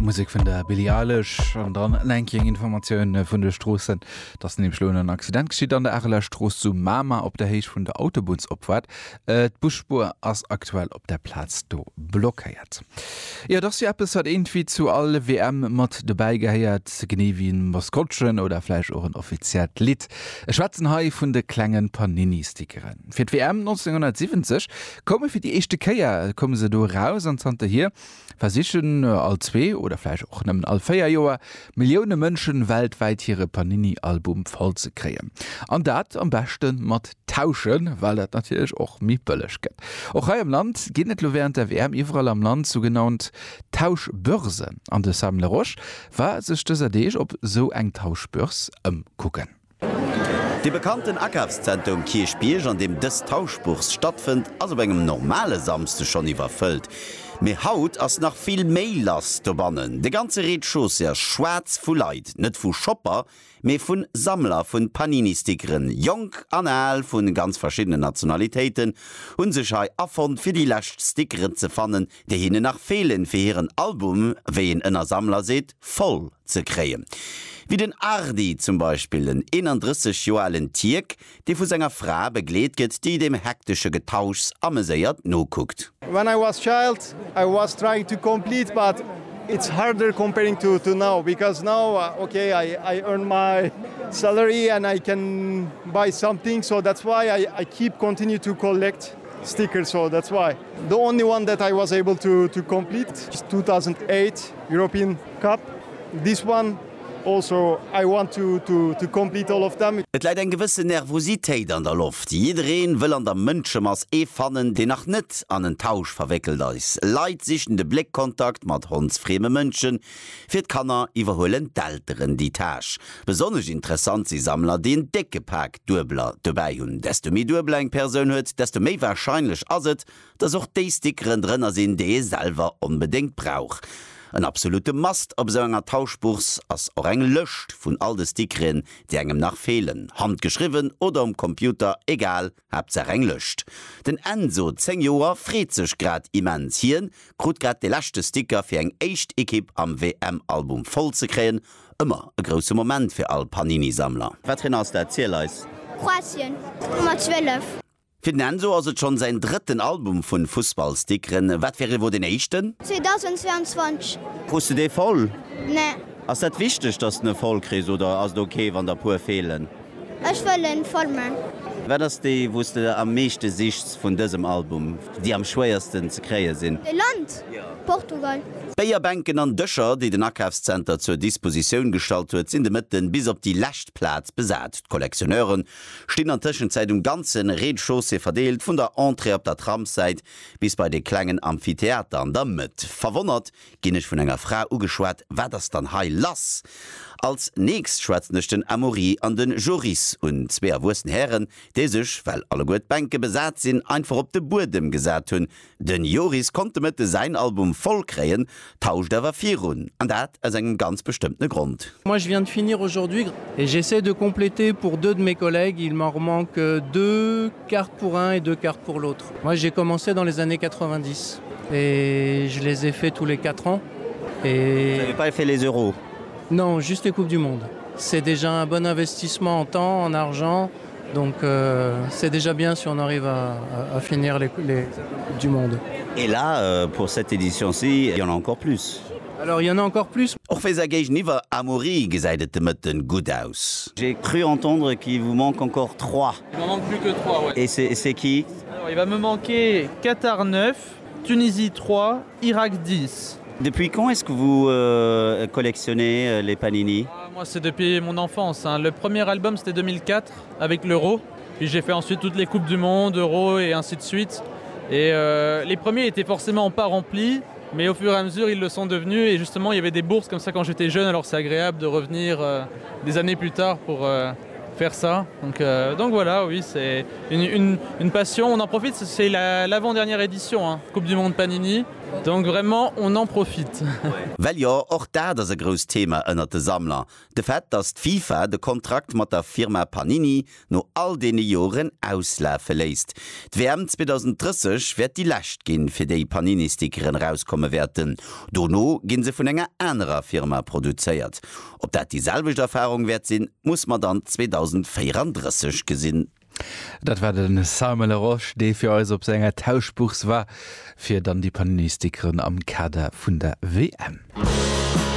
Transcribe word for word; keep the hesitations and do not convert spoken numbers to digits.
Musik von der Billie Eilish und dann Lenking-Informationen von der Straße, dass in dem Schlonen ein Accident geschieht an der Erler Straße zu Mama auf der Höhe von der Autobahnsabfahrt. Äh, die Busspur ist aktuell auf der Platz da blockiert. Ja, das hier etwas hat irgendwie zu alle W M mit dabei gehört, genau wie ein Maskottchen oder vielleicht auch ein offizielles Lied. Ein schwarzen Hai von der kleinen Panini-Stickerin. Für die W M neunzehnhundertsiebzig kommen für die erste Kehr, kommen sie da raus und sind hier versichern äh, all zwei oder vielleicht auch einem all vier Jahre Millionen Menschen weltweit ihre Panini-Album voll zu kriegen. Und das am besten mit tauschen, weil das natürlich auch mit billig geht. Auch hier im Land geht nicht nur während der W M überall am Land sogenannte Tauschbörsen. An der Sam Le Roche war sich das Idee, ob so ein Tauschbörs umgucken. Die bekannten Ackerbszentrum Kirchbierg, an dem das Tauschburs stattfindet, also bei einem normalen Samstag schon überfüllt. Me haut ass nach viel Maillast do bannen. De ganze Reetchoss ja schwarz vu Leiit, net vu Shopper, me vun Sammler vun Panini-Stickeren, Jong anal vun ganz verschiedene Nationalitäten, hun sech hai affond fir die lächt Stickeren ze fannen, de hinne nach fehlen fir hireieren Album, wéi en ënner Sammler seet, voll ze kreien. Wie den Ardi zum Beispiel, den einunddreißig Joalen Tierk, der von seiner Frau begleitet geht, die dem hektischen Getausch amüsiert no guckt. When I was child, I was trying to complete, but it's harder comparing to, to now, because now, uh, okay, I, I earn my salary and I can buy something, so that's why I, I keep continue to collect stickers, so that's why. The only one that I was able to, to complete is two thousand eight European Cup. This one, also, I want to, to, to complete all of them. Et leidt en gewisse Nervositéit an der Luft. Jiedereen will an der Mënschemass e fannen, de nach net an den Tausch verwickelt is. Leiit sich in de Blickkontakt mat hundsfreme Mënschen, fir Kanner iwwerhoelen d'älteren die Tasch. Besonnech interessant sie Sammler den Deckepack Dubler dabei hunn. Desto mi Dubler eng Persoun huet, desto méi wahrscheinlich aset, dats och déi Stickeren drënner sinn, dee selber unbedingt brauch. Ein absolute Mast op so enger Tauschburs ass or eng löscht vun all de Stickeren, die engem nach fehlen, handgeschriven oder am Computer, egal, hab ze eng löscht. Den Enzo zehn Joer friet sech grad immens hien, krut grad de lachte Sticker fir eng echt Ekipp am W M-Album voll ze kreen, immer e grosse Moment fir all Panini-Sammler. Wat drin aus der Erzähleis? Kroatien, Nummer zwölf. Für den Enzo also schon sein dritten Album von Fußballstickeren. Was wäre wo den nächsten? zweitausendzweiundzwanzig. Kriegst du den voll? Nee. Ist das wichtig, dass du einen voll kriegst oder ist es okay, wenn da pur fehlen? Ich will einen voll machen. Wer das die, wo du am meisten siehst von diesem Album, die am schwersten zu kriegen sind? Das Land? Ja. Portugal. Beierbänken an Dëcher, die den Ackerbszenter zur Disposition gestaltet huet, sind mitten bis op die Lächtplatz besat. Kollektioneuren stehen an Tschenzeit um ganzen Reetchosse verdeelt, vun der Entree op der Tramseit bis bei de klengen Amphitheater an der Mitte. Verwundert ginn ich vun enger Frau ugeschwat, wer das dann hei lass. Als nächst schwätznechten Amourie an den Joris und zwei wursten Herren, die sich, weil alle gut Bänke besat sind, einfach op de Burdem gesat hun. Den Joris konnte mit sein Album voll kreen, tauscht aber vier Runden. Und das aus einem ganz bestimmten Grund. Moi, je viens de finir aujourd'hui et j'essaie de compléter pour deux de mes collègues. Il m'en manque deux cartes pour un et deux cartes pour l'autre. Moi, j'ai commencé dans les années quatre-vingt-dix et je les ai fait tous les quatre ans. Et... Vous n'avez pas fait les euros? Non, juste les Coupes du Monde. C'est déjà un bon investissement en temps, en argent. Donc euh, c'est déjà bien si on arrive à, à, à finir les, les Coupes du Monde. Et là, euh, pour cette édition-ci, il y en a encore plus. Alors il y en a encore plus. Auch für Sagage niver Amourie geseidet mit den gut aus. J'ai cru entendre qu'il vous manque encore trois. Il m'en manque plus que trois, ouais. Et c'est, c'est qui? Alors, il va me manquer Qatar neuf, Tunisie trois, Irak dix. Depuis quand est-ce que vous euh, collectionnez euh, les Panini? ah, Moi, c'est depuis mon enfance. Hein. Le premier album, c'était deux mille quatre, avec l'Euro. Puis j'ai fait ensuite toutes les Coupes du Monde, Euro et ainsi de suite. Et euh, les premiers étaient forcément pas remplis, mais au fur et à mesure, ils le sont devenus. Et justement, il y avait des bourses comme ça quand j'étais jeune, alors c'est agréable de revenir euh, des années plus tard pour euh, faire ça. Donc, euh, donc voilà, oui, c'est une, une, une passion. On en profite, c'est la, l'avant-dernière édition, hein, Coupe du Monde Panini. Donc vraiment on en profite. Well ja och da das e gros Thema ënner de Sammler. De Fett, dass FIFA de Kontrakt mat der Firma Panini no all de Joren ausläfe leist. D'W zwanzig dreißig werd die Lächt ginn fir déi Panini-Stickeren rauskomme werden. Dono ginn se vun enger enrer Firma produzéiert. Ob dat dieselbeg Erfahrung wert sinn, muss man dann zwanzig vierunddreißig gesinn. Dat war den Samuel Roche, dee fir eus op senger Tauschbuchs war, fir dann die Panini-Stickeren am Kader vun der W M.